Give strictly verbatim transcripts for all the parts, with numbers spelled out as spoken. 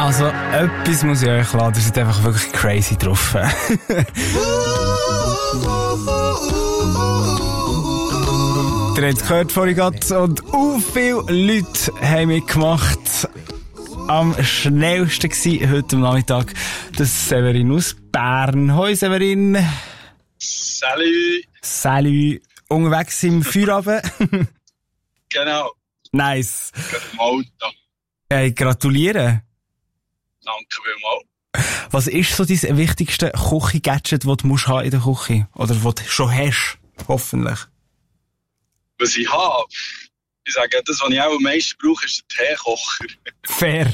Also, etwas muss ich euch lassen. Ihr seid einfach wirklich crazy drauf. Ihr habt es gehört vorhin gerade. Und so viele Leute haben mitgemacht. Am schnellsten war heute am Nachmittag der Severin aus Bern. Hoi Severin. Salut. Salut. Unterwegs im Feierabend. Genau. Nice. Gerade im Auto. Hey, gratuliere. Danke vielmals. Was ist so dein wichtigste Küche-Gadget, das du musst haben in der Küche? Oder das du schon hast? Hoffentlich. Was ich habe? Ich sage, das, was ich auch am meisten brauche, ist der Teekocher. Fair.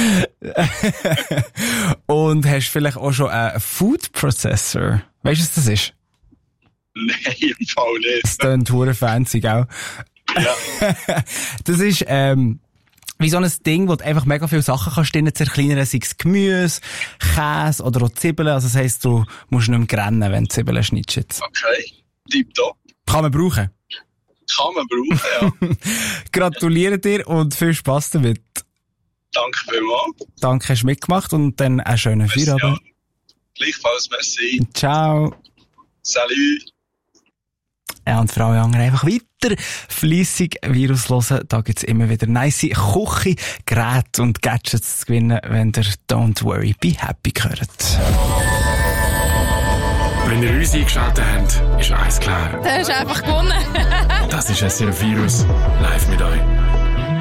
Und hast du vielleicht auch schon einen Food Processor? Weißt du, was das ist? Nein, im Fall nicht. Das klingt verdammt fancy, gell? Ja. Das ist, ähm, wie so ein Ding, wo du einfach mega viele Sachen kannst drinnen zerkleinern, sei es Gemüse, Käse oder auch Zwiebeln. Also das heisst, du musst nicht mehr rennen, wenn du Zwiebeln schneidest. Okay. Tipptopp. Kann man brauchen. Kann man brauchen, ja. Gratuliere dir und viel Spass damit. Danke vielmals. Danke, hast du mitgemacht und dann einen schönen Feierabend. Ja. Gleichfalls, merci. Ciao. Salut. Ja, und für alle anderen einfach weiter fleissig Virus hören. Da gibt's immer wieder nice Küche, Geräte und Gadgets zu gewinnen, wenn ihr Don't Worry, Be Happy hört. Wenn ihr uns eingeschaltet habt, ist eins klar. Du hast einfach gewonnen. Das ist S R F Virus, live mit euch.